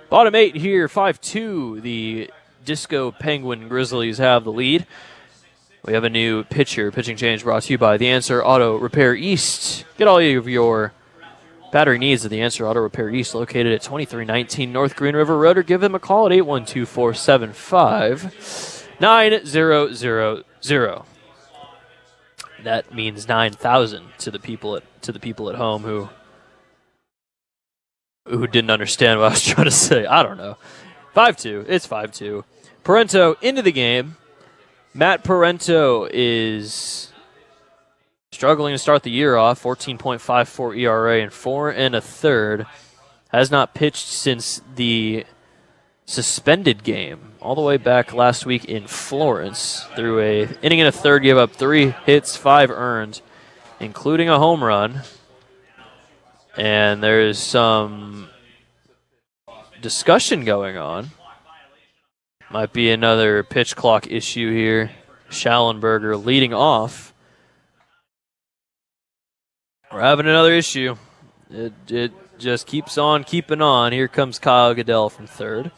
Bottom 8 here, 5-2. The Disco Penguin Grizzlies have the lead. We have a new pitching change brought to you by The Answer Auto Repair East. Get all of your battery needs at The Answer Auto Repair East, located at 2319 North Green River Road, or give them a call at 812-475-9000. That means 9,000 to the people at home who didn't understand what I was trying to say. I don't know. 5-2. It's 5-2. Parento into the game. Matt Parento is struggling to start the year off. 14.54 ERA and 4 1/3. Has not pitched since the suspended game all the way back last week in Florence. Through a inning and a third, gave up 3 hits, 5 earned, including a home run. And there's some discussion going on. Might be another pitch clock issue here. Schallenberger leading off. We're having another issue. It just keeps on keeping on. Here comes Kyle Goodell from third.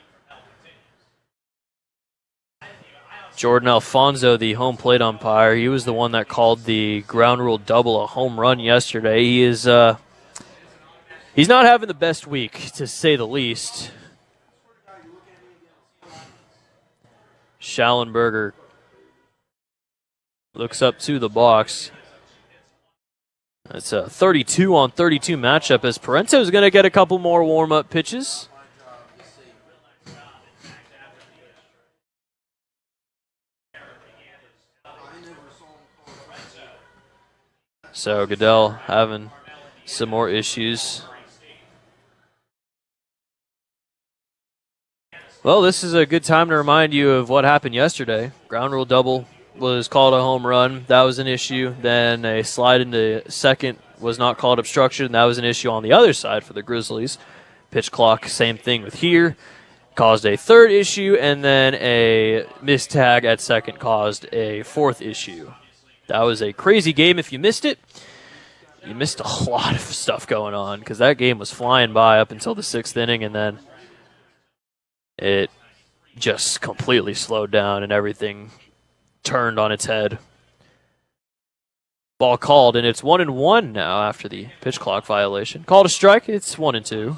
Jordan Alfonso, the home plate umpire, he was the one that called the ground rule double a home run yesterday. He is he's not having the best week, to say the least. Schallenberger looks up to the box. It's a 32-on-32 matchup as Parento's going to get a couple more warm-up pitches. So Goodell having some more issues. Well, this is a good time to remind you of what happened yesterday. Ground rule double was called a home run. That was an issue. Then a slide into second was not called obstruction. That was an issue on the other side for the Grizzlies. Pitch clock, same thing with here. Caused a third issue, and then a missed tag at second caused a fourth issue. That was a crazy game. If you missed it, you missed a lot of stuff going on because that game was flying by up until the 6th inning, and then it just completely slowed down and everything turned on its head. Ball called, and it's 1-1 now after the pitch clock violation. Called a strike, it's 1-2.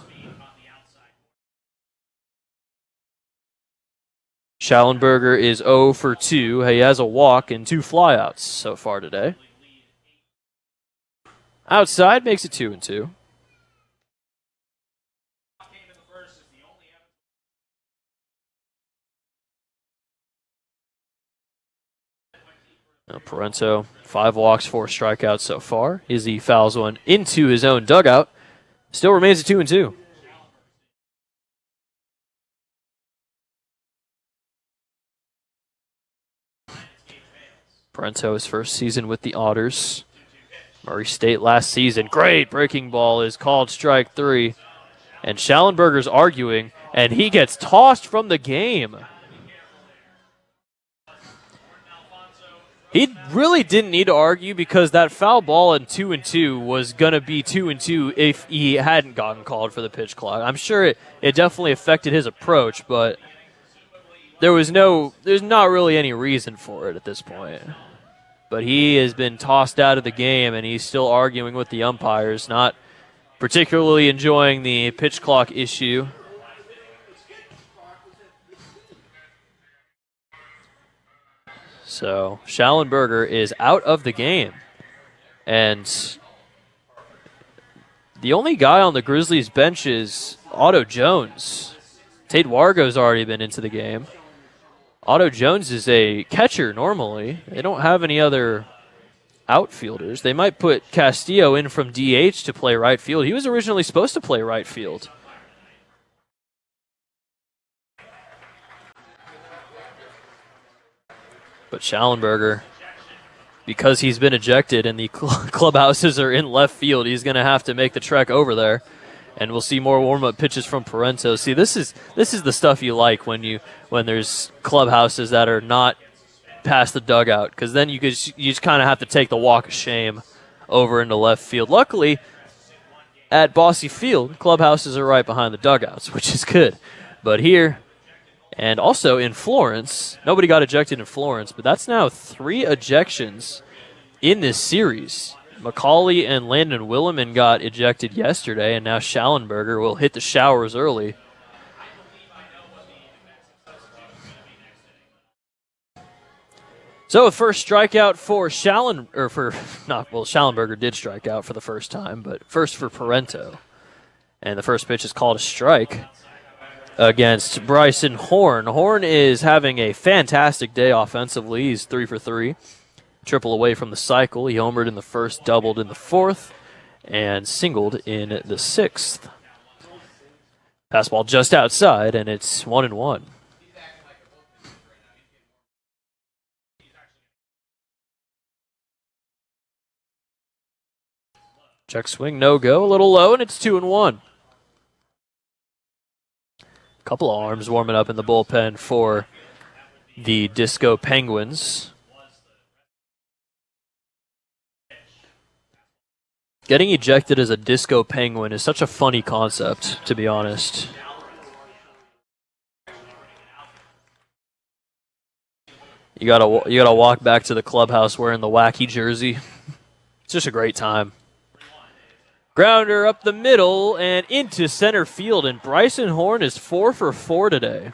Schallenberger is 0 for 2. He has a walk and 2 flyouts so far today. Outside makes it 2-2. Now Parento, 5 walks, 4 strikeouts so far. Izzy fouls one into his own dugout. Still remains at 2-2. Parento, his first season with the Otters. Murray State last season. Great breaking ball is called strike 3. And Schallenberger's arguing, and he gets tossed from the game. He really didn't need to argue because that foul ball in 2-2 was going to be 2-2 if he hadn't gotten called for the pitch clock. I'm sure it definitely affected his approach, but there's not really any reason for it at this point. But he has been tossed out of the game, and he's still arguing with the umpires, not particularly enjoying the pitch clock issue. So Schallenberger is out of the game. And the only guy on the Grizzlies bench is Otto Jones. Tate Wargo's already been into the game. Otto Jones is a catcher normally. They don't have any other outfielders. They might put Castillo in from DH to play right field. He was originally supposed to play right field. But Schallenberger, because he's been ejected and the clubhouses are in left field, he's going to have to make the trek over there. And we'll see more warm-up pitches from Parento. See, this is the stuff you like when there's clubhouses that are not past the dugout, because then you just kind of have to take the walk of shame over into left field. Luckily, at Bosse Field, clubhouses are right behind the dugouts, which is good. But here, and also in Florence, nobody got ejected in Florence, but that's now 3 ejections in this series. McCauley and Landon Williman got ejected yesterday, and now Schallenberger will hit the showers early. So, first strikeout for Schallenberger did strike out for the first time, but first for Parento. And the first pitch is called a strike against Bryson Horn. Horn is having a fantastic day offensively. He's 3 for 3. Triple away from the cycle. He homered in the first, doubled in the fourth, and singled in the sixth. Fastball just outside, and it's 1-1. Check swing, no go, a little low, and it's 2-1. Couple of arms warming up in the bullpen for the Disco Penguins. Getting ejected as a Disco Penguin is such a funny concept, to be honest. You gotta walk back to the clubhouse wearing the wacky jersey. It's just a great time. Grounder up the middle and into center field, and Bryson Horn is 4 for 4 today.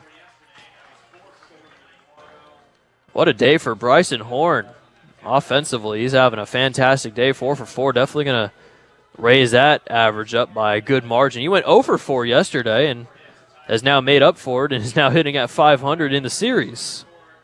What a day for Bryson Horn. Offensively, he's having a fantastic day. 4 for 4, definitely going to raise that average up by a good margin. He went 0 for 4 yesterday and has now made up for it and is now hitting at 500 in the series.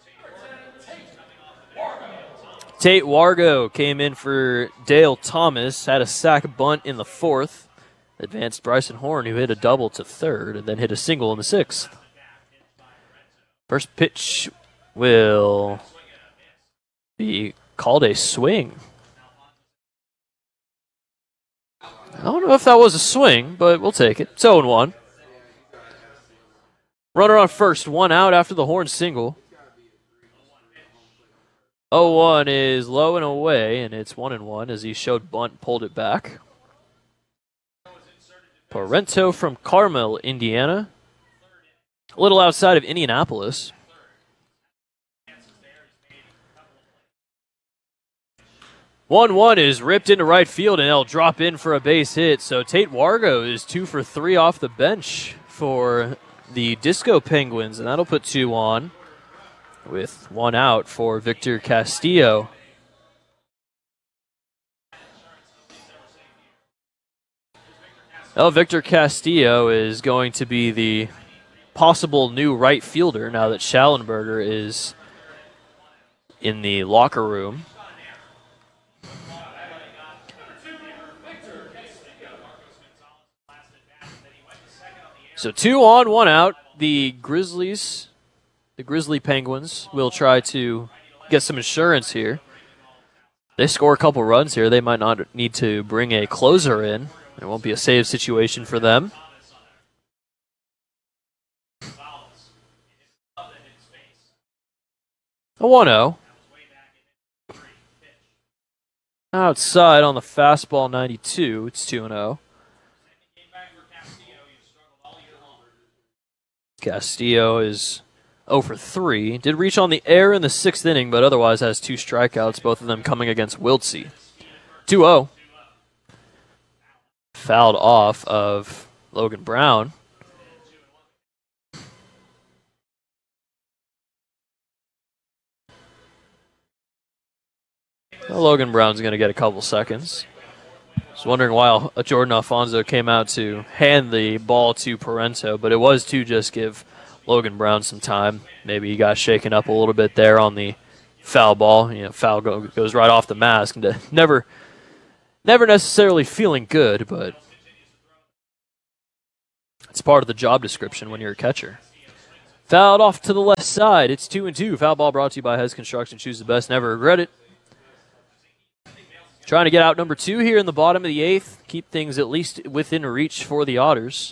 Tate Wargo came in for Dale Thomas, had a sac bunt in the fourth. Advanced Bryson Horn, who hit a double to third and then hit a single in the sixth. First pitch will be called a swing. I don't know if that was a swing, but we'll take it. It's 0-1. Runner on first, 1 out after the Horn single. 0-1 is low and away, and it's 1-1 as he showed bunt, pulled it back. Parento from Carmel, Indiana. A little outside of Indianapolis. 1-1 is ripped into right field, and they'll drop in for a base hit. So Tate Wargo is 2 for 3 off the bench for the Disco Penguins, and that'll put 2 on with 1 out for Victor Castillo. Well, Victor Castillo is going to be the possible new right fielder now that Schallenberger is in the locker room. So 2 on, 1 out. The Grizzly Penguins will try to get some insurance here. They score a couple runs here. They might not need to bring a closer in. It won't be a save situation for them. A 1-0. Outside on the fastball, 92. It's 2-0. Castillo is 0 for 3. Did reach on the air in the 6th inning, but otherwise has 2 strikeouts, both of them coming against Wiltse. 2-0. Fouled off of Logan Brown. Well, Logan Brown's going to get a couple seconds. I was wondering why Jordan Alfonso came out to hand the ball to Parento, but it was to just give Logan Brown some time. Maybe he got shaken up a little bit there on the foul ball. You know, foul goes right off the mask. Never necessarily feeling good, but it's part of the job description when you're a catcher. Fouled off to the left side. It's 2-2. Foul ball brought to you by Hes Construction. Choose the best, never regret it. Trying to get out number 2 here in the bottom of the 8th. Keep things at least within reach for the Otters.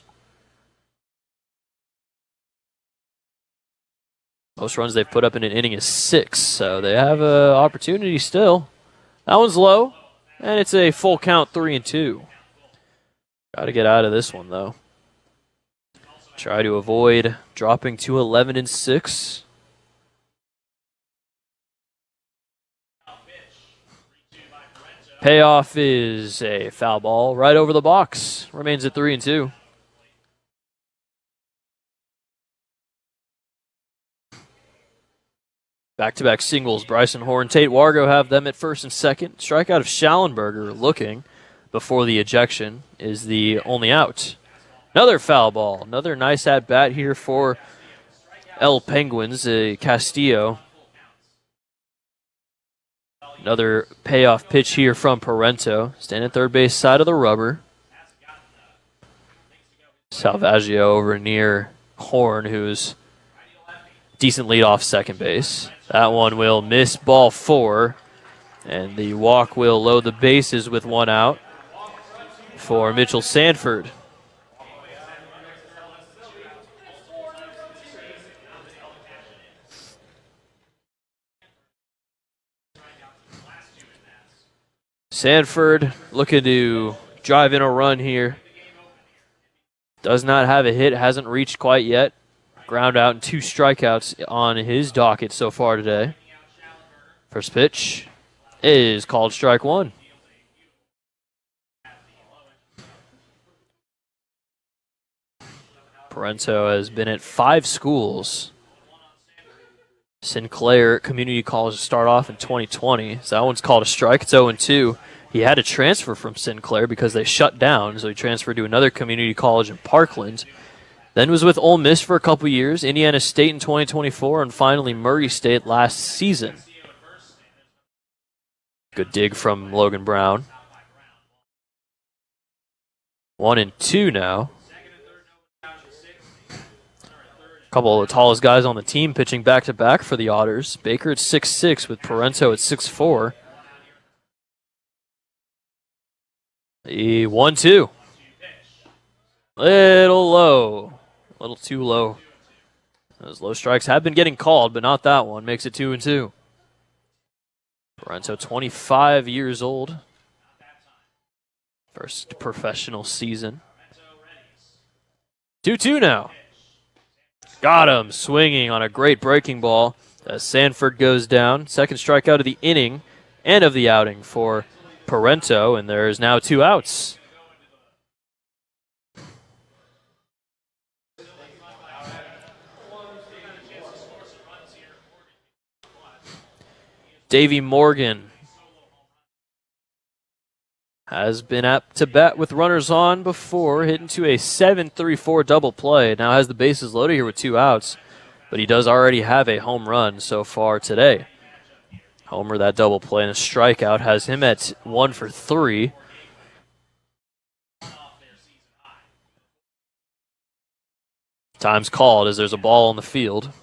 Most runs they've put up in an inning is 6, so they have an opportunity still. That one's low, and it's a full count, 3-2. Got to get out of this one, though. Try to avoid dropping to 11-6. Payoff is a foul ball right over the box. Remains at 3-2. Back-to-back singles. Bryson Horn, Tate Wargo have them at first and second. Strikeout of Schallenberger looking before the ejection is the only out. Another foul ball. Another nice at-bat here for El Penguins. Castillo. Another payoff pitch here from Parento. Standing third base side of the rubber. Salvaggio over near Horn, who's decent lead off second base. That one will miss ball 4. And the walk will load the bases with one out for Mitchell Sanford. Sanford looking to drive in a run here. Does not have a hit, hasn't reached quite yet. Ground out and 2 strikeouts on his docket so far today. First pitch is called strike 1. Parento has been at 5 schools. Sinclair Community College to start off in 2020. So that one's called a strike. It's 0-2. He had to transfer from Sinclair because they shut down, so he transferred to another community college in Parkland. Then was with Ole Miss for a couple years, Indiana State in 2024, and finally Murray State last season. Good dig from Logan Brown. 1-2 now. Couple of the tallest guys on the team pitching back-to-back for the Otters. Baker at 6'6", with Parento at 6'4". The 1-2. Little low. A little too low. Those low strikes have been getting called, but not that one. Makes it 2-2. Parento, 25 years old. First professional season. 2-2 now. Got him swinging on a great breaking ball as Sanford goes down. Second strikeout of the inning and of the outing for Parento, and there's now 2 outs. Davey Morgan has been apt to bat with runners on before, hitting to a 7-3-4 double play. Now has the bases loaded here with 2 outs, but he does already have a home run so far today. Homer, that double play, and a strikeout has him at 1 for 3. Time's called as there's a ball on the field.